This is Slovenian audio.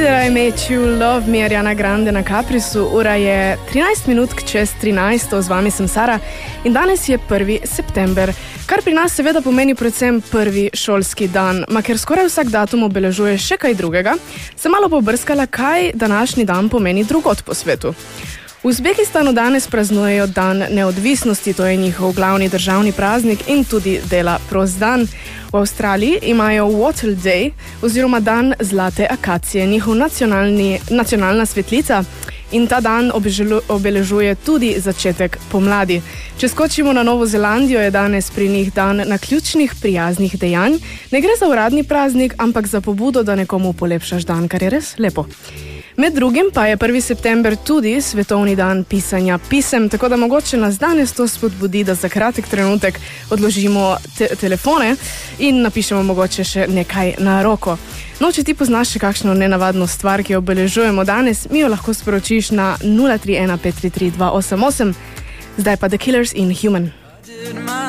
Till I Met You Love Me, Ariana Grande na Caprisu. Ura je 13 minut čez 13, z vami sem Sara in danes je 1. september, kar pri nas seveda pomeni predvsem prvi šolski dan, ma ker skoraj vsak datum obeležuje še kaj drugega, sem malo pobrskala, kaj današnji dan pomeni drugod po svetu. V Uzbekistanu danes praznujejo dan neodvisnosti, to je njihov glavni državni praznik in tudi dela prost dan. V Avstraliji imajo Wattle Day oziroma dan zlate akacije, njihov nacionalna svetlica, in ta dan obeležuje tudi začetek pomladi. Če skočimo na Novo Zelandijo, je danes pri njih dan naključnih prijaznih dejanj. Ne gre za uradni praznik, ampak za pobudo, da nekomu polepšaš dan, kar je res lepo. Med drugim pa je 1. september tudi svetovni dan pisanja pisem, tako da mogoče nas danes to spodbudi, da za kratek trenutek odložimo telefone in napišemo mogoče še nekaj na roko. No, če ti poznaš še kakšno nenavadno stvar, ki jo obeležujemo danes, mi jo lahko sporočiš na 031 533 288. Zdaj pa The Killers in Human.